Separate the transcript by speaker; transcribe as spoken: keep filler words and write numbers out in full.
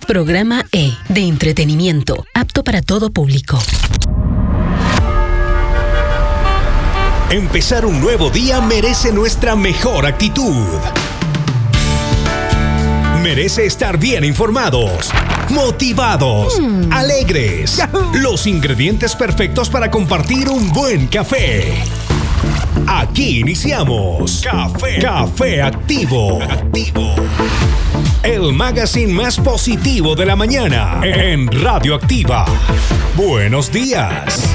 Speaker 1: Programa E, de entretenimiento, apto para todo público.
Speaker 2: Empezar un nuevo día merece nuestra mejor actitud. Merece estar bien informados, motivados, mm. alegres. ¡Yahoo! Los ingredientes perfectos para compartir un buen café. Aquí iniciamos Café, Café Activo. Activo. El magazine más positivo de la mañana en Radio Activa. Buenos días.